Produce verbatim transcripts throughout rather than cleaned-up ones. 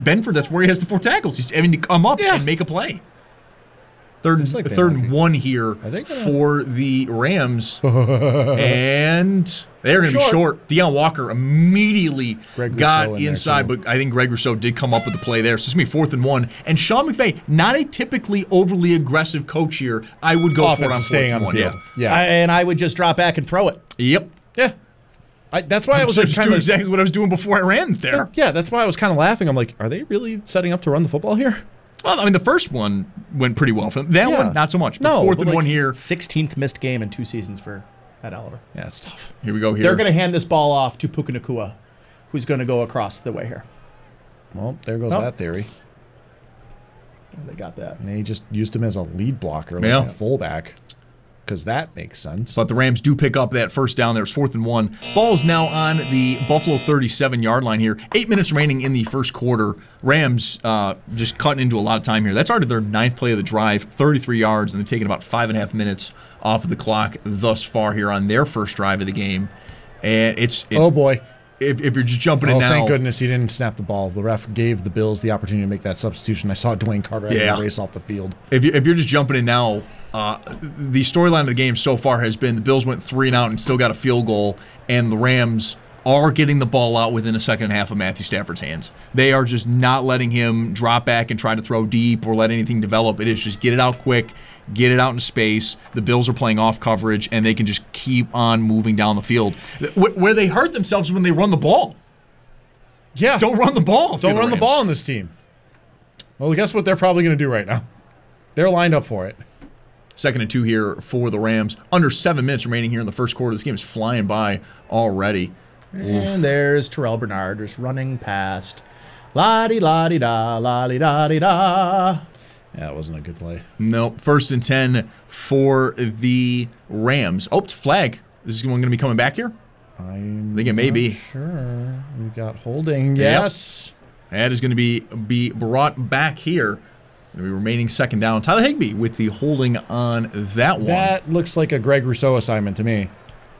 Benford, that's where he has the four tackles. He's having to come up Yeah. and make a play. Third and, like third and be. one here gonna... for the Rams. And they're going to be short. Deion Walker immediately Greg got in inside, but I think Greg Rousseau did come up with the play there. So it's going to be fourth and one. And Sean McVay, not a typically overly aggressive coach here. I would go Offense for it on staying fourth on and the one. field. Yeah. Yeah. I, and I would just drop back and throw it. Yep. Yeah. I, that's why I was So like, just kind do of exactly what I was doing before I ran there. Yeah, that's why I was kind of laughing. I'm like, are they really setting up to run the football here? Well, I mean, the first one went pretty well for them. That Yeah. one, not so much. But No, fourth but and like- one here. sixteenth missed game in two seasons for Matt Oliver. Yeah, it's tough. Here we go here. They're going to hand this ball off to Puka Nacua, who's going to go across the way here. Well, there goes Nope. that theory. They got that. And they just used him as a lead blocker, like Yeah. a fullback, because that makes sense. But the Rams do pick up that first down there. It's fourth and one. Ball's now on the Buffalo thirty-seven-yard line here. Eight minutes remaining in the first quarter. Rams uh, just cutting into a lot of time here. That's already their ninth play of the drive, thirty-three yards, and they're taking about five and a half minutes off of the clock thus far here on their first drive of the game. And it's it, oh, boy. If, if you're just jumping Oh, in now, thank goodness he didn't snap the ball. The ref gave the Bills the opportunity to make that substitution. I saw Dwayne Carter having Yeah. to race off the field. If, you, if you're just jumping in now, uh, the storyline of the game so far has been the Bills went three and out and still got a field goal, and the Rams are getting the ball out within a second and a half of Matthew Stafford's hands. They are just not letting him drop back and try to throw deep or let anything develop. It is just get it out quick, get it out in space. The Bills are playing off coverage, and they can just keep on moving down the field. Where they hurt themselves is when they run the ball. Yeah. Don't run the ball. Don't run the ball on this team. Well, guess what they're probably going to do right now? They're lined up for it. Second and two here for the Rams. Under seven minutes remaining here in the first quarter. This game is flying by already. And Oof. There's Terrell Bernard just running past. La-di-la-di-da, la-di-da-di-da. Yeah, it wasn't a good play. Nope. First and ten for the Rams. Oh, it's a flag. Is this one going to be coming back here? I'm I think it may not be. Sure. We got holding. Yes. Yep. That is going to be be brought back here. Going to be remaining second down. Tyler Higbee with the holding on that one. That looks like a Greg Rousseau assignment to me.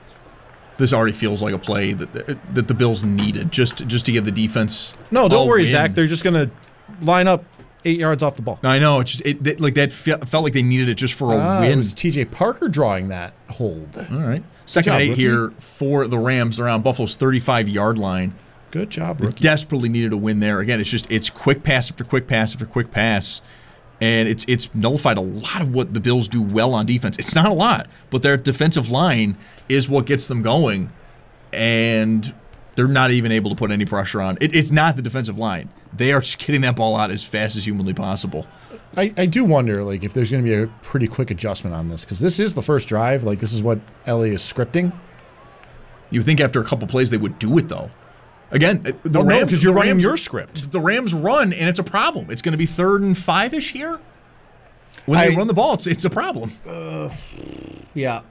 This already feels like a play that that the Bills needed just just to give the defense. No, don't a worry, win. Zach. They're just going to line up eight yards off the ball. I know. It's just, it, it, like that fe- felt like they needed it just for a ah, win. It was T J Parker drawing that hold. All right. Second job, and eight rookie. here for the Rams around Buffalo's thirty-five-yard line. Good job, They rookie. desperately needed a win there. Again, it's just it's quick pass after quick pass after quick pass. And it's it's nullified a lot of what the Bills do well on defense. It's not a lot, but their defensive line is what gets them going. And they're not even able to put any pressure on. It, it's not the defensive line. They are just getting that ball out as fast as humanly possible. I, I do wonder, like, if there's going to be a pretty quick adjustment on this, because this is the first drive. Like, this is what L A is scripting. You would think after a couple plays they would do it, though. Again, the Well, no, Rams, because you're the running Rams- your script. The Rams run, and it's a problem. It's going to be third and five-ish here. When they I- run the ball, it's it's a problem. Uh, yeah.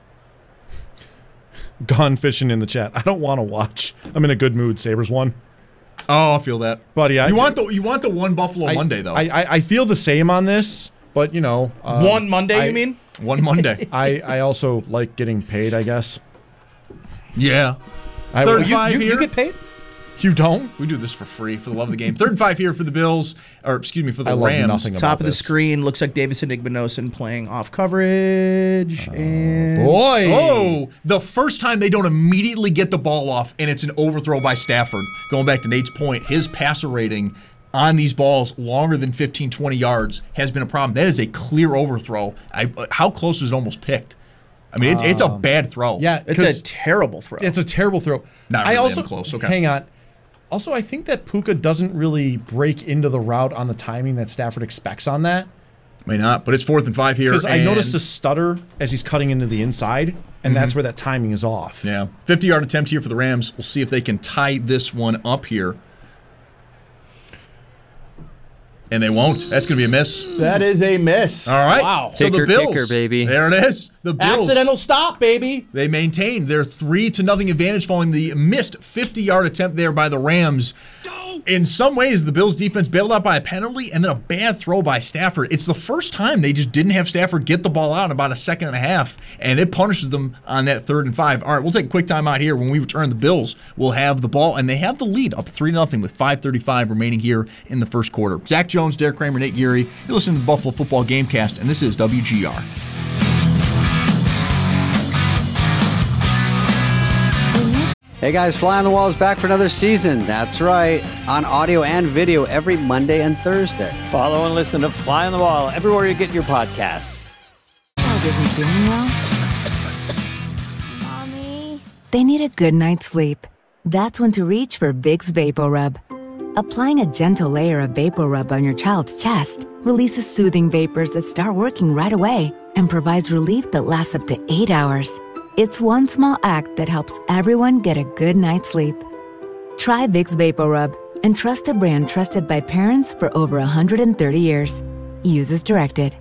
Gone fishing in the chat. I don't want to watch. I'm in a good mood. Sabres won. Oh, I feel that, buddy. I, you want the you want the one Buffalo I, Monday though. I, I I feel the same on this, but you know, um, One Monday, I, you mean? One Monday. I I also like getting paid. I guess. Yeah. I, Third you, five You, here. you get paid? you don't. We do this for free for the love of the game. Third and five here for the Bills, or excuse me, for the I love Rams. nothing about Top of the this. screen looks like Davison Igbinosun playing off coverage. and Boy. Oh, the first time they don't immediately get the ball off, and it's an overthrow by Stafford. Going back to Nate's point, his passer rating on these balls longer than fifteen, twenty yards has been a problem. That is a clear overthrow. I, how close was it almost picked? I mean, it's, it's a bad throw. Yeah, It's 'cause a terrible throw. It's a terrible throw. Not I really also that close. Okay. hang on. Also, I think that Puka doesn't really break into the route on the timing that Stafford expects on that. May not, but it's fourth and five here. Because I and- noticed a stutter as he's cutting into the inside, and that's where that timing is off. Yeah, fifty-yard attempt here for the Rams. We'll see if they can tie this one up here. And they won't. That's going to be a miss. that is a miss. All right. Wow. So Kicker, the Bills, kicker, baby. There it is. The Bills. Accidental stop, baby. They maintained their three to nothing advantage following the missed fifty-yard attempt there by the Rams. In some ways, the Bills defense bailed out by a penalty and then a bad throw by Stafford. It's the first time they just didn't have Stafford get the ball out in about a second and a half, and it punishes them on that third and five. All right, we'll take a quick time out here. When we return, the Bills will have the ball, and they have the lead up three to nothing with five thirty-five remaining here in the first quarter. Zach Jones, Derek Kramer, Nate Geary. You're listening to the Buffalo Football Gamecast, and this is W G R. Hey guys, Fly on the Wall is back for another season. That's right, on audio and video every Monday and Thursday. Follow and listen to Fly on the Wall everywhere you get your podcasts. Dog isn't feeling well. Mommy. They need a good night's sleep. That's when to reach for Vicks VapoRub. Applying a gentle layer of VapoRub on your child's chest releases soothing vapors that start working right away and provides relief that lasts up to eight hours. It's one small act that helps everyone get a good night's sleep. Try Vicks VapoRub and trust a brand trusted by parents for over one hundred thirty years. Use as directed.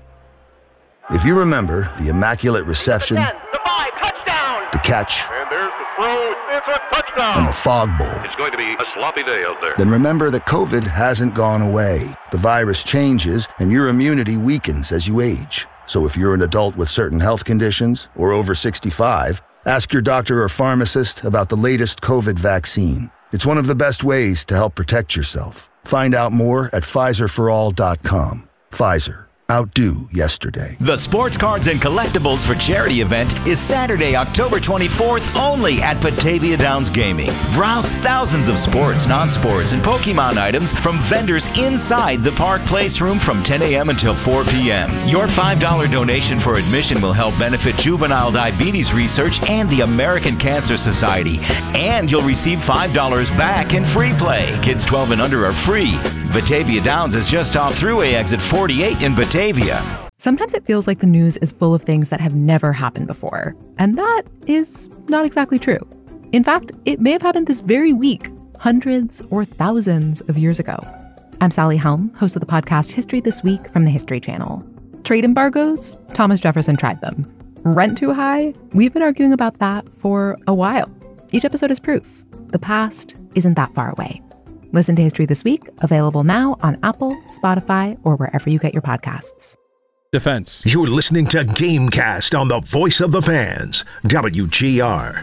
If you remember the immaculate reception, the five, touchdown, the catch, and there's the throw, it's a touchdown, and the Fog Bowl, it's going to be a sloppy day out there. then remember that COVID hasn't gone away. The virus changes, and your immunity weakens as you age. So if you're an adult with certain health conditions or over sixty-five, ask your doctor or pharmacist about the latest COVID vaccine. It's one of the best ways to help protect yourself. Find out more at Pfizer for all dot com. Pfizer. Outdo yesterday. The Sports Cards and Collectibles for Charity event is Saturday, October twenty-fourth, only at Batavia Downs Gaming. Browse thousands of sports, non-sports, and Pokemon items from vendors inside the Park Place room from ten a.m. until four p.m. Your five dollars donation for admission will help benefit juvenile diabetes research and the American Cancer Society. And you'll receive five dollars back in free play. Kids twelve and under are free. Batavia Downs is just off Thruway exit forty-eight in Batavia. Sometimes it feels like the news is full of things that have never happened before, and that is not exactly true. In fact, it may have happened this very week, hundreds or thousands of years ago. I'm Sally Helm, host of the podcast History This Week from the History Channel. Trade embargoes? Thomas Jefferson tried them. Rent too high? We've been arguing about that for a while. Each episode is proof. The past isn't that far away. Listen to History This Week, available now on Apple, Spotify, or wherever you get your podcasts. Defense. You're listening to Gamecast on the Voice of the Fans, W G R.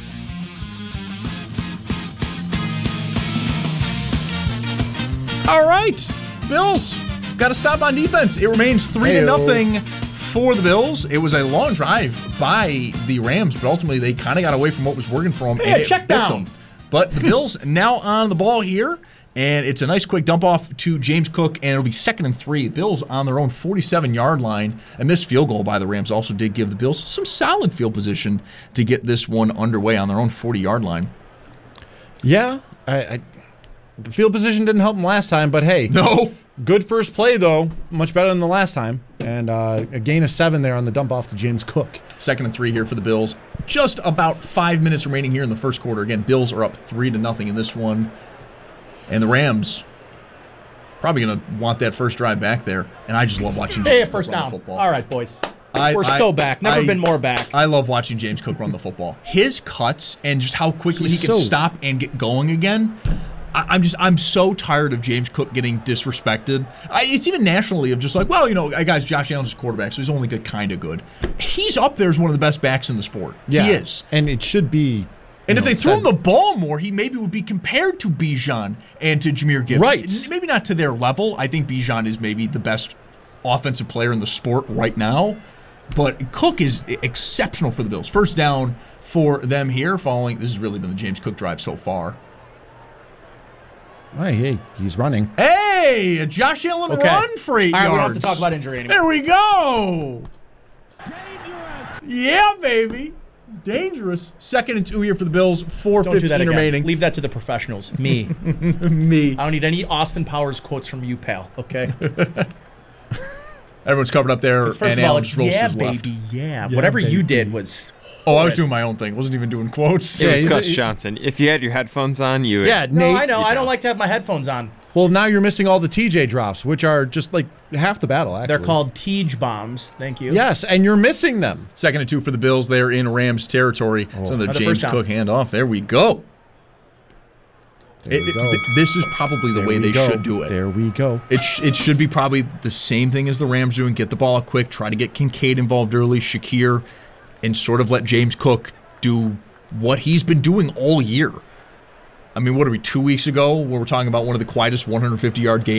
All right, Bills got to stop on defense. It remains three to nothing for the Bills. It was a long drive by the Rams, but ultimately they kind of got away from what was working for them. Yeah, and it check bit down. them. But the Bills now on the ball here, and it's a nice quick dump off to James Cook, and it'll be second and three. Bills on their own forty-seven-yard line. A missed field goal by the Rams also did give the Bills some solid field position to get this one underway on their own forty-yard line. Yeah, I, I, the field position didn't help them last time, but hey. No. Good first play, though. Much better than the last time. And uh, a gain of seven there on the dump off to James Cook. Second and three here for the Bills. Just about five minutes remaining here in the first quarter. Again, Bills are up three to nothing in this one. And the Rams probably going to want that first drive back there. And I just love watching James Hey, Cook first run down. the football. All right, boys. I, We're I, so back. Never I, been more back. I love watching James Cook run the football. His cuts and just how quickly He's he can so- stop and get going again. I, I'm just I'm so tired of James Cook getting disrespected. I, it's even nationally of just like, well, you know, guys, Josh Allen's quarterback, so he's only good, kind of good. He's up there as one of the best backs in the sport. Yeah. He is. And it should be. And if know, they threw him said- the ball more, he maybe would be compared to Bijan and to Jahmyr Gibbs. Right. Maybe not to their level. I think Bijan is maybe the best offensive player in the sport right now. But Cook is exceptional for the Bills. First down for them here following. This has really been the James Cook drive so far. Hey, hey, he's running. Hey, a Josh Allen Okay. run for eight All right, yards. we don't have to talk about injury anymore. There we go. Yeah, baby. Dangerous. Second and two here for the Bills. four Don't do that fifteen again. remaining. Leave that to the professionals. Me. Me. I don't need any Austin Powers quotes from you, pal. Okay. Everyone's covered up there, 'Cause First and of all, Allen it's just rolls to yeah, his left. baby, yeah. Yeah, Whatever you baby. did was. Oh, I was horrid. doing my own thing. Wasn't even doing quotes. It was he's Gus a- Johnson. If you had your headphones on, you would. Yeah, No, Nate. I know. you I don't know. like to have my headphones on. Well, now you're missing all the T J drops, which are just like half the battle, actually. They're called Teej bombs. Thank you. Yes, and you're missing them. Second and two for the Bills. They're in Rams territory. Oh. So the Another James first down. Cook handoff. There we go. There It, we go. th- this is probably the There way we they go. should do it. There we go. It, sh- it should be probably the same thing as the Rams doing. Get the ball out quick, try to get Kincaid involved early, Shakir, and sort of let James Cook do what he's been doing all year. I mean, what are we, two weeks ago, where we're talking about one of the quietest one hundred fifty-yard games